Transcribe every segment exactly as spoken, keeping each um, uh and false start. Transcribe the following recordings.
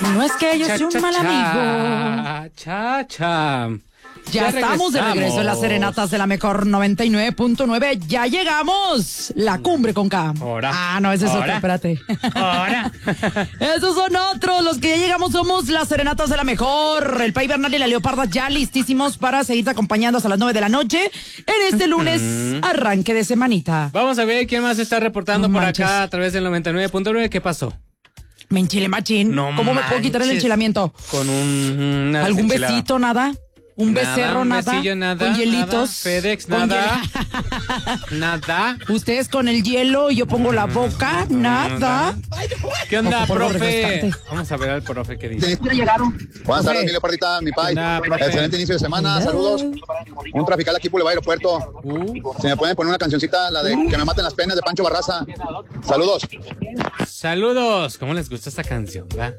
No es que yo Cha, soy un cha, mal cha, amigo. Cha, cha. Ya, ya estamos de regreso en las serenatas de la mejor noventa y nueve punto nueve. Ya llegamos. La cumbre con K. Ahora. Ah, no, ese es otro, espérate. Ahora. Esos son otros. Los que ya llegamos somos las serenatas de la mejor. El Pai Bernal y la Leoparda ya listísimos para seguirte acompañando hasta las nueve de la noche en este lunes, arranque de semanita. Vamos a ver quién más está reportando No por manches. acá a través del noventa y nueve punto nueve. ¿Qué pasó? Me enchilé machín. No ¿Cómo me puedo quitar el manches. enchilamiento? Con un... una ¿Algún enchilada. besito, nada? ¿Un Nada, becerro, un nada? besillo, nada, ¿Con hielitos? nada, FedEx, ¿Con nada. hiel- Nada. Ustedes con el hielo y yo pongo la boca, nada. ¿Qué onda, Ocupo profe? refrescante. Vamos a ver al profe qué dice. Ya llegaron. Buenas tardes, mi Leopardita, mi pai. Hola, profe. Excelente inicio de semana, saludos. Un trafical aquí por el aeropuerto. Uh, Se me pueden poner una cancioncita, la de Que me maten las penas de Pancho Barraza. Saludos. saludos. ¿Cómo les gusta esta canción, va?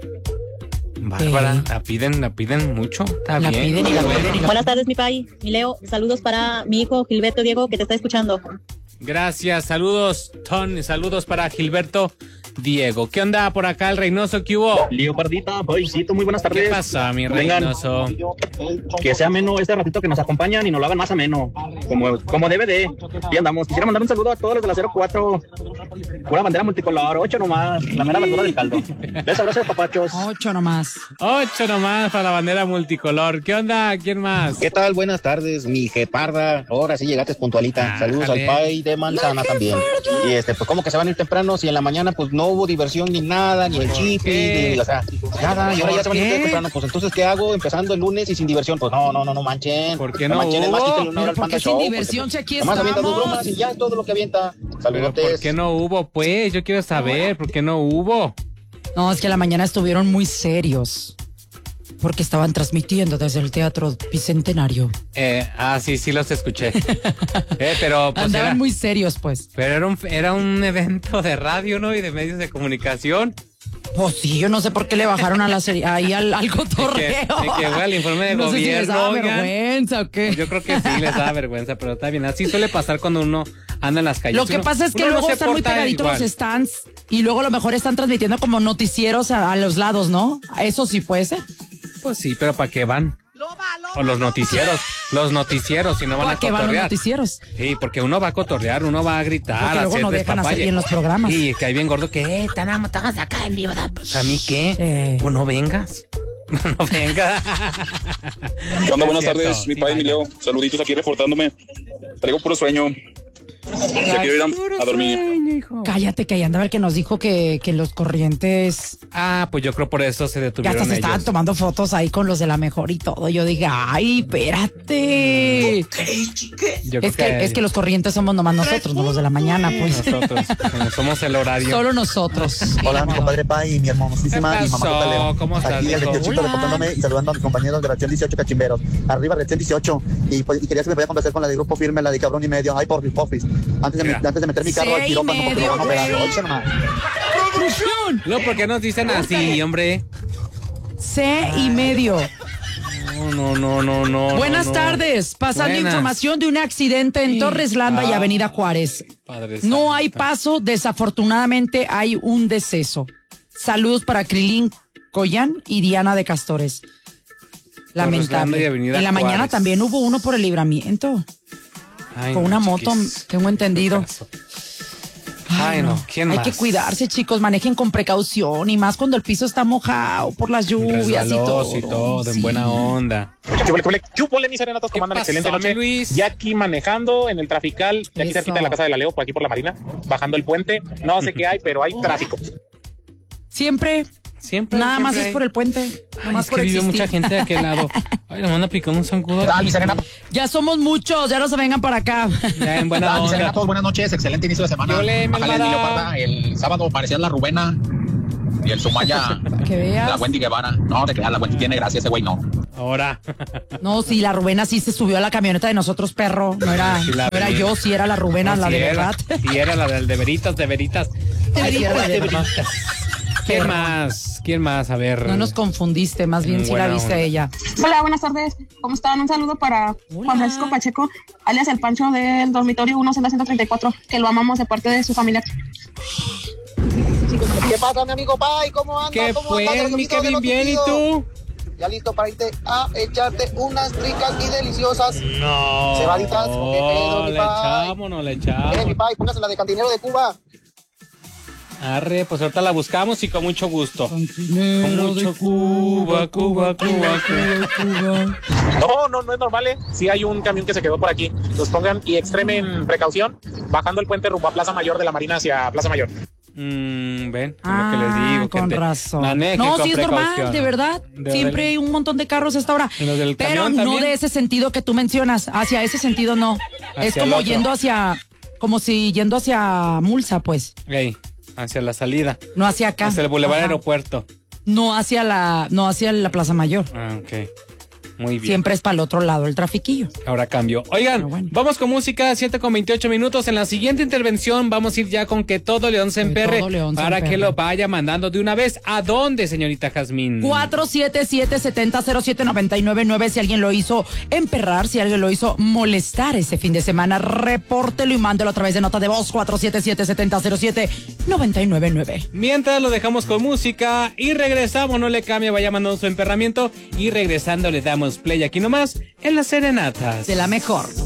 Bárbara, la piden, la piden mucho. Está La bien. piden y la piden y la- Buenas tardes, mi pai, mi Leo. Saludos para mi hijo Gilberto Diego, que te está escuchando. Gracias, saludos, Ton, saludos para Gilberto Diego. ¿Qué onda por acá el Reynoso? ¿Qué hubo? Leopardita, paisito, muy buenas tardes. ¿Qué pasa, mi Vengan. Reynoso? Que sea ameno este ratito que nos acompañan y nos lo hagan más ameno, como, como debe de. Y andamos. Quisiera mandar un saludo a todos los de la cero cuatro. Pura bandera multicolor, ocho nomás, la mera bandera del caldo. Les abrazo de papachos. Ocho nomás. Ocho nomás para la bandera multicolor. ¿Qué onda? ¿Quién más? ¿Qué tal? Buenas tardes, mi jeparda. Ahora sí llegaste puntualita. Ah, Saludos jale. al pai de manzana también. Y este, pues como que se van a ir temprano si en la mañana pues no hubo diversión ni nada, ni el chipi, qué? ni o sea, nada, y ahora ya se van a ir qué? temprano. Pues entonces, ¿qué hago? Empezando el lunes y sin diversión. Pues no, no, no, no manchen. ¿Por qué no no manchen? Es más, hubo? quítenle una hora Pero al ¿por Panda qué sin Show, diversión porque, si aquí pues, nomás avienta dos estamos? bromas y ya es todo lo que avienta. ¿Pero Saludotes. por qué no hubo, pues? Yo quiero saber, ¿por qué no hubo? No, es que la mañana estuvieron muy serios. Porque estaban transmitiendo desde el Teatro Bicentenario. Eh, ah, sí, sí los escuché. eh, pero pues Andaban era, muy serios, pues. pero era un, era un evento de radio, ¿no? Y de medios de comunicación. Pues sí, yo no sé por qué le bajaron a la serie, ahí al, al cotorreo. De que- de que fue al informe de no sé si les gobierno, daba oigan. vergüenza o qué. Yo creo que sí les da vergüenza, pero está bien. Así suele pasar cuando uno anda en las calles. Lo que Uno- pasa es que uno no luego se están muy porta pegaditos igual. los stands y luego a lo mejor están transmitiendo como noticieros a, a los lados, ¿no? Eso sí puede ser. Pues sí, pero ¿para qué van? O los noticieros, los noticieros, si no van ¿Para a qué van los cotorrear. noticieros? Sí, porque uno va a cotorrear, uno va a gritar, Porque a luego hacer no dejan despapalle. hacer bien los programas. Sí, que hay bien gordo que, eh, estamos estamos acá en vivo. da- Pues, ¿a mí qué? Eh. Pues no vengas. No vengas. ¿Qué onda? Buenas Es cierto, tardes, mi sí, padre vaya. Emilio. Saluditos aquí reportándome. Traigo puro sueño. Ya quiero ir a, a dormir. Cállate, que ahí andaba el que nos dijo que, que los corrientes Ah, pues yo creo por eso se que detuvieron hasta se estaban ellos. tomando fotos ahí con los de la mejor y todo. Yo dije, ay, espérate. Yo creo Es que, es que los corrientes somos nomás nosotros, no los de la mañana, pues. nosotros, como somos el horario. Solo nosotros. Hola, mi compadre Pai y mi hermosísima ¿Qué y mamá pasó? León. ¿Cómo estás, Aquí el viejo? veintiocho Hola. reportándome y saludando a mis compañeros de Reacción dieciocho Cachimberos. Arriba Reacción dieciocho. Y, pues, y quería que me podía conversar con la de Grupo Firme, la de Cabrón y Medio. Ay, por mis pofis. Antes de, Mira. antes de meter mi carro Seis al quirófano porque me van a medio, operar. güey. Ocho nomás. No, ¿por qué nos dicen así, hombre? C y medio. No, no, no, no, no. Buenas no. tardes. Pasando Buenas. información de un accidente en Torres Landa y Ah. Avenida Juárez. Padre No hay santo. paso, desafortunadamente hay un deceso. Saludos para Krilin Coyan y Diana de Castores. Landa y Lamentable. Avenida En la mañana Juárez. también hubo uno por el libramiento. Ay, Con no, una moto, chiquis. tengo entendido. ¿Qué pasó? Ay, no. ¿Quién Hay más? que cuidarse, chicos, manejen con precaución y más cuando el piso está mojado por las lluvias y todo. Resbaloso y todo, en Sí. buena onda. Chúpole, chúpole, chúpole, mis serenatos, ¿Qué que mandan pasó, excelente mi noche. Luis? Ya aquí manejando en el trafical, ya aquí Eso. cerquita de la casa de la Leo, por aquí por la Marina, bajando el puente. No sé qué hay, pero hay tráfico. Siempre, Siempre. nada más siempre es por el puente. Ay, Nada más es por que vive existir. mucha gente de aquel lado. Ay, nos van a picar un zancudo. ¿Qué tal, mi serenata? Ya somos muchos, ya no se vengan para acá. Ya, en buena Hola, mis onda. serenatos, buenas noches. Excelente inicio de semana. Yo le- me Bájale, la- mi Leoparda. El sábado parecía la Rubena y el Sumaya. Que veas. La Wendy Guevara. No, te creas, la Wendy tiene gracia, ese güey no. Ahora. No, sí, la Rubena sí se subió a la camioneta de nosotros, perro. No era, Sí, la no era vi. yo, sí era la Rubena, No, la sí de era, verdad. Sí, era la del de veritas, de veritas. Ay, sí era la de verdad. ¿Quién Perro. más? ¿Quién más? A ver. No nos confundiste, más bien sí la Buena viste onda. a ella. Hola, buenas tardes. ¿Cómo están? Un saludo para Hola. Juan Francisco Pacheco, alias el Pancho del dormitorio uno, celda ciento treinta y cuatro, que lo amamos de parte de su familia. ¿Qué pasa, mi amigo Pai? ¿Cómo andas? ¿Qué ¿Cómo pues, andas? mi Kevin? Bien, ¿y tú? Ya listo para irte a echarte unas ricas y deliciosas No. cebaditas. ¿Qué pedo, mi le Pai? echamos, no le Eh, echamos. mi Pai, póngase la de Cantinero de Cuba. Arre, pues ahorita la buscamos y con mucho gusto. Con Cantinero mucho de Cuba, Cuba, Cuba, Cuba, Cuba. No, no, no es normal, ¿eh? Sí hay un camión que se quedó por aquí. Los pongan y extremen precaución bajando el puente rumbo a Plaza Mayor de la Marina hacia Plaza Mayor. Mm, ven, Ah, lo que les digo. con gente. razón. Manejen No, con sí es normal, precaución. de verdad. De Siempre verdad. hay un montón de carros a esta hora. ¿Y los del Pero camión no también? de ese sentido que tú mencionas. Hacia ese sentido no. Hacia es el como otro. yendo hacia, como si yendo hacia Mulsa, pues. Ey, hacia la salida. No hacia acá. Hacia el Boulevard Ajá. Aeropuerto. No hacia la, no hacia la Plaza Mayor. Ah, ok. Muy bien. Siempre es para el otro lado el trafiquillo. Ahora cambio. Oigan, Pero bueno. vamos con música, siete con veintiocho minutos. En la siguiente intervención vamos a ir ya con que todo León se Que emperre todo León se para que emperre. lo vaya mandando de una vez. ¿A dónde, señorita Jazmín? cuatro siete siete, siete cero cero siete, nueve nueve nueve. Si alguien lo hizo emperrar, si alguien lo hizo molestar este fin de semana, repórtelo y mándelo a través de nota de voz. cuatro siete siete, siete cero cero siete, nueve nueve nueve. Mientras lo dejamos con música y regresamos, no le cambie, vaya mandando su emperramiento y regresando le damos play aquí nomás en las serenatas. De la mejor.